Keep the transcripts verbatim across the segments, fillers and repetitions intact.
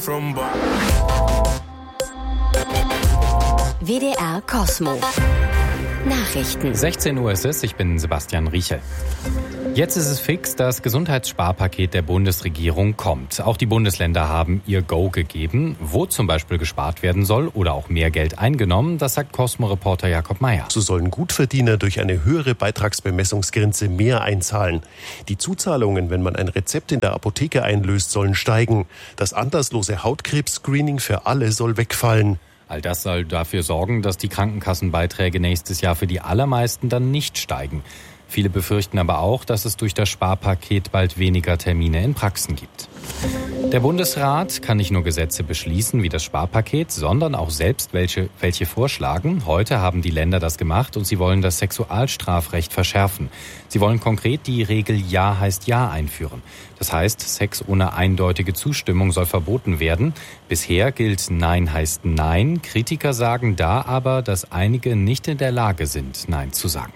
W D R Cosmo. Nachrichten. sechzehn Uhr ist es, ich bin Sebastian Riechel. Jetzt ist es fix, das Gesundheitssparpaket der Bundesregierung kommt. Auch die Bundesländer haben ihr Go gegeben. Wo zum Beispiel gespart werden soll oder auch mehr Geld eingenommen, das sagt Cosmo-Reporter Jakob Meyer. So sollen Gutverdiener durch eine höhere Beitragsbemessungsgrenze mehr einzahlen. Die Zuzahlungen, wenn man ein Rezept in der Apotheke einlöst, sollen steigen. Das anlasslose Hautkrebs-Screening für alle soll wegfallen. All das soll dafür sorgen, dass die Krankenkassenbeiträge nächstes Jahr für die allermeisten dann nicht steigen. Viele befürchten aber auch, dass es durch das Sparpaket bald weniger Termine in Praxen gibt. Der Bundesrat kann nicht nur Gesetze beschließen wie das Sparpaket, sondern auch selbst welche, welche vorschlagen. Heute haben die Länder das gemacht und sie wollen das Sexualstrafrecht verschärfen. Sie wollen konkret die Regel Ja heißt Ja einführen. Das heißt, Sex ohne eindeutige Zustimmung soll verboten werden. Bisher gilt Nein heißt Nein. Kritiker sagen da aber, dass einige nicht in der Lage sind, Nein zu sagen.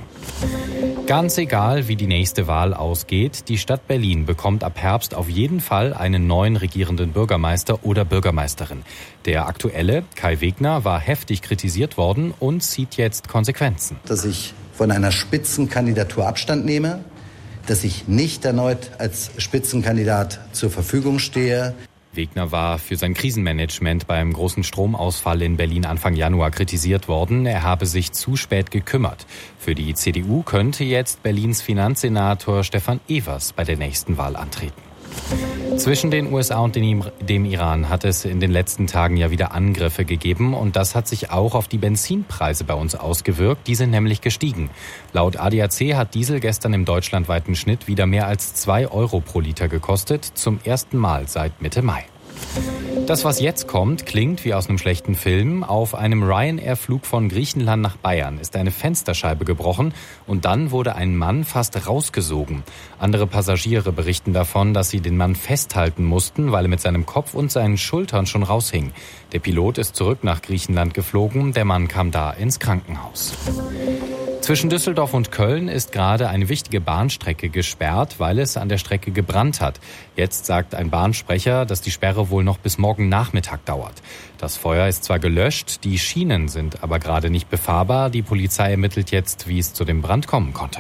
Ganz egal, wie die nächste Wahl ausgeht, die Stadt Berlin bekommt ab Herbst auf jeden Fall einen neuen regierenden Bürgermeister oder Bürgermeisterin. Der aktuelle, Kai Wegner, war heftig kritisiert worden und zieht jetzt Konsequenzen. Dass ich von einer Spitzenkandidatur Abstand nehme, dass ich nicht erneut als Spitzenkandidat zur Verfügung stehe. Wegner war für sein Krisenmanagement beim großen Stromausfall in Berlin Anfang Januar kritisiert worden. Er habe sich zu spät gekümmert. Für die C D U könnte jetzt Berlins Finanzsenator Stefan Evers bei der nächsten Wahl antreten. Zwischen den U S A und dem Iran hat es in den letzten Tagen ja wieder Angriffe gegeben und das hat sich auch auf die Benzinpreise bei uns ausgewirkt. Die sind nämlich gestiegen. Laut A D A C hat Diesel gestern im deutschlandweiten Schnitt wieder mehr als zwei Euro pro Liter gekostet, zum ersten Mal seit Mitte Mai. Das, was jetzt kommt, klingt wie aus einem schlechten Film. Auf einem Ryanair-Flug von Griechenland nach Bayern ist eine Fensterscheibe gebrochen und dann wurde ein Mann fast rausgesogen. Andere Passagiere berichten davon, dass sie den Mann festhalten mussten, weil er mit seinem Kopf und seinen Schultern schon raushing. Der Pilot ist zurück nach Griechenland geflogen, der Mann kam da ins Krankenhaus. Zwischen Düsseldorf und Köln ist gerade eine wichtige Bahnstrecke gesperrt, weil es an der Strecke gebrannt hat. Jetzt sagt ein Bahnsprecher, dass die Sperre wohl noch bis morgen Nachmittag dauert. Das Feuer ist zwar gelöscht, die Schienen sind aber gerade nicht befahrbar. Die Polizei ermittelt jetzt, wie es zu dem Brand kommen konnte.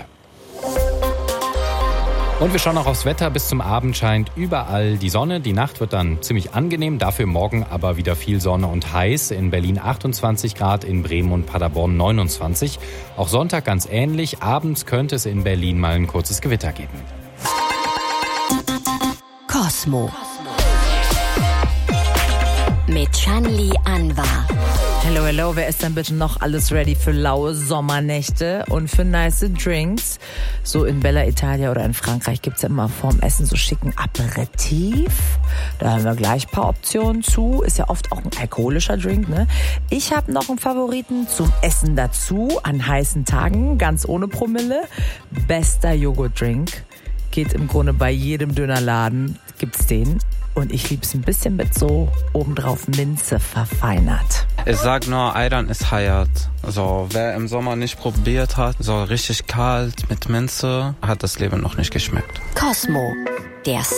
Und wir schauen auch aufs Wetter. Bis zum Abend scheint überall die Sonne. Die Nacht wird dann ziemlich angenehm. Dafür morgen aber wieder viel Sonne und heiß. In Berlin achtundzwanzig Grad, in Bremen und Paderborn neunundzwanzig. Auch Sonntag ganz ähnlich. Abends könnte es in Berlin mal ein kurzes Gewitter geben. Cosmo. Mit Shanli Anwar. Hello, hello, wer ist denn bitte noch alles ready für laue Sommernächte und für nice Drinks? So in Bella Italia oder in Frankreich gibt's ja immer vorm Essen so schicken Aperitif. Da haben wir gleich ein paar Optionen zu. Ist ja oft auch ein alkoholischer Drink, ne? Ich habe noch einen Favoriten zum Essen dazu an heißen Tagen, ganz ohne Promille. Bester Joghurtdrink. Geht im Grunde bei jedem Dönerladen, gibt's den. Und ich lieb's ein bisschen mit so obendrauf Minze verfeinert. Ich sag nur, Ayran ist Hayat. Also wer im Sommer nicht probiert hat, so richtig kalt mit Minze, hat das Leben noch nicht geschmeckt. Cosmo, der